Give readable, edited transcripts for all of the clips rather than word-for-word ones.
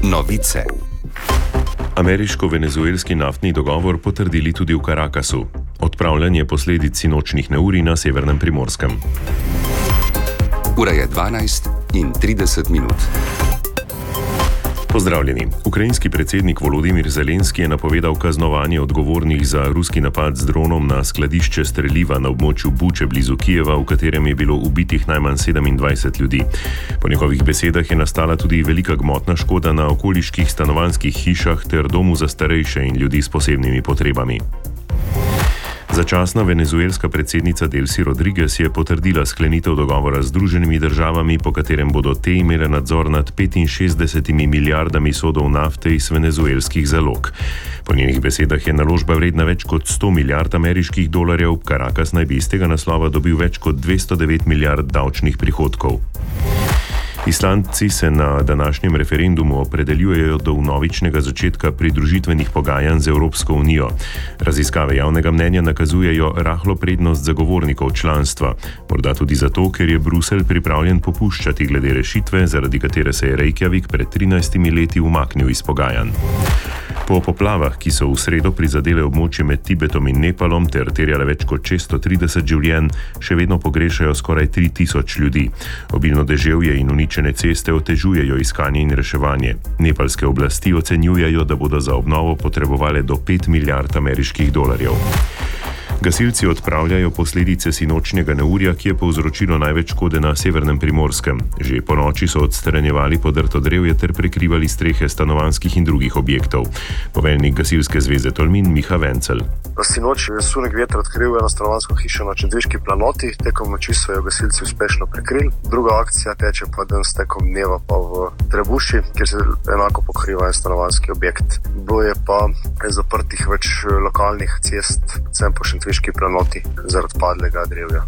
Novice. Ameriško-venezuelski naftni dogovor potrdili tudi v Caracasu. Odpravljanje posledic sinočnih neurij na severnem Primorskem. Ura je 12:30. Pozdravljeni. Ukrajinski predsednik Volodimir Zelenski je napovedal kaznovanje odgovornih za ruski napad z dronom na skladišče streliva na območju Buče blizu Kijeva, v katerem je bilo ubitih najmanj 27 ljudi. Po njegovih besedah je nastala tudi velika gmotna škoda na okoliških stanovanjskih hišah ter domu za starejše in ljudi s posebnimi potrebami. Začasna venezuelska predsednica Delcy Rodriguez je potrdila sklenitev dogovora z Združenimi državami, po katerem bodo te imele nadzor nad 65 milijardami sodov nafte iz venezuelskih zalog. Po njenih besedah je naložba vredna več kot 100 milijard ameriških dolarjev, Caracas naj bi iz tega naslova dobil več kot 209 milijard davčnih prihodkov. Islandci se na današnjem referendumu opredeljujejo do vnovičnega začetka pridružitvenih pogajanj z Evropsko unijo. Raziskave javnega mnenja nakazujejo rahlo prednost zagovornikov članstva, morda tudi zato, ker je Bruselj pripravljen popuščati glede rešitve, zaradi katere se je Reykjavik pred 13 leti umaknil iz pogajanj. Po poplavah, ki so v sredo prizadele območje med Tibetom in Nepalom ter terjale več kot 630 življenj, še vedno pogrešajo skoraj 3000 ljudi. Obilno deževje in uničene ceste otežujejo iskanje in reševanje. Nepalske oblasti ocenjujejo, da bodo za obnovo potrebovale do 5 milijard ameriških dolarjev. Gasilci odpravljajo posledice sinočnjega neurja, ki je povzročilo največ škode na severnem Primorskem. Že po noči so odstranjevali podrto drevje ter prekrivali strehe stanovanjskih in drugih objektov. Poveljnik Gasilske zveze Tolmin Miha Vencel. Sinoči je sunek veter odkril eno stanovanjsko hišo na Čendviški planoti, tekom noči so jo gasilci uspešno prekrili. Druga akcija teče pa danes tekom dneva pa v Trebuši, kjer se enako pokriva stanovanjski objekt. Bilo je pa zaprtih več lokalnih cest, predvsem po Šentviški planoti, zaradi padlega drevja.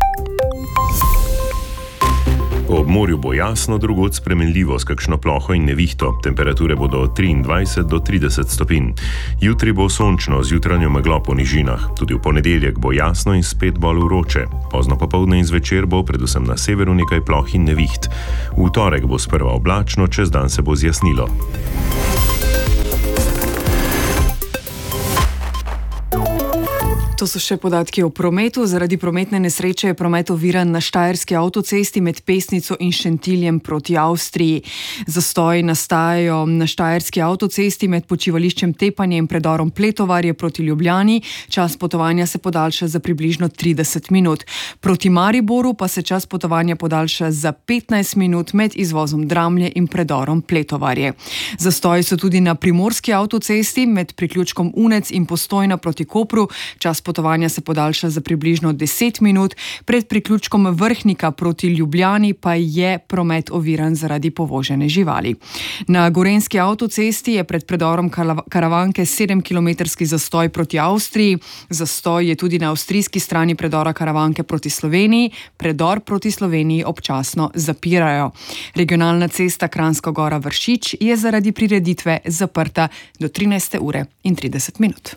Ob morju bo jasno, drugod spremenljivo s kakšno ploho in nevihto. Temperature bodo od 23 do 30 stopinj. Jutri bo sončno z jutranjo meglo po nižinah. Tudi v ponedeljek bo jasno in spet bolj vroče. Pozno popoldne in zvečer bo predvsem na severu nekaj ploh in neviht. V torek bo sprva oblačno, čez dan se bo zjasnilo. To so še podatki o prometu. Zaradi prometne nesreče je promet oviran na štajerski avtocesti med Pesnico in Šentiljem proti Avstriji. Zastoji nastajajo na štajerski avtocesti med počivališčem Tepanje in predorom Pletovarje proti Ljubljani. Čas potovanja se podaljša za približno 30 minut. Proti Mariboru pa se čas potovanja podaljša za 15 minut med izvozom Dramlje in predorom Pletovarje. Zastoji so tudi na primorski avtocesti med priključkom Unec in Postojna proti Kopru. Čas potovanja se podaljša za približno 10 minut, pred priključkom Vrhnika proti Ljubljani pa je promet oviran zaradi povožene živali. Na gorenjski avtocesti je pred predorom Karavanke 7-kilometrski zastoj proti Avstriji. Zastoj je tudi na avstrijski strani predora Karavanke proti Sloveniji. Predor proti Sloveniji občasno zapirajo. Regionalna cesta Kranjska Gora-Vršič je zaradi prireditve zaprta do 13:30.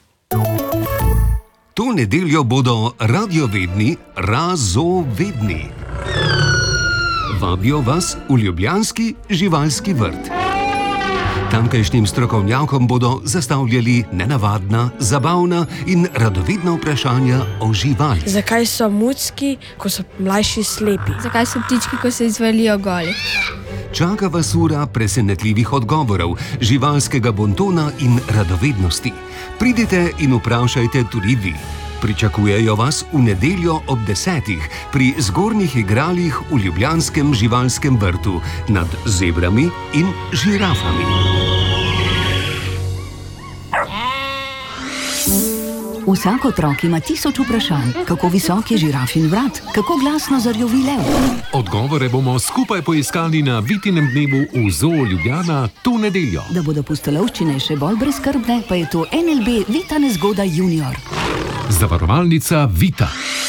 To nedeljo bodo radiovedni razovedni. Vabijo vas v ljubljanski živalski vrt. Tamkajšnjim strokovnjakom bodo zastavljali nenavadna, zabavna in radovedna vprašanja o živalih. Zakaj so mucki, ko so mlajši, slepi? Zakaj so ptički, ko se izvalijo goli? Čaka vas ura presenetljivih odgovorov, živalskega bontona in radovednosti. Pridite in vprašajte tudi vi. Pričakujejo vas v nedeljo ob 10. pri zgornjih igralih v ljubljanskem živalskem vrtu nad zebrami in žirafami. Vsak otrok ima 1000 vprašanj. Kako visok je žirafin vrat? Kako glasno zarjovi lev? Odgovore bomo skupaj poiskali na Vitinem dnevu v Zoo Ljubljana to nedeljo. Da bodo pustolovščine še bolj brezskrbne, pa je to NLB Vita Nezgoda Junior. Zavarovalnica Vita.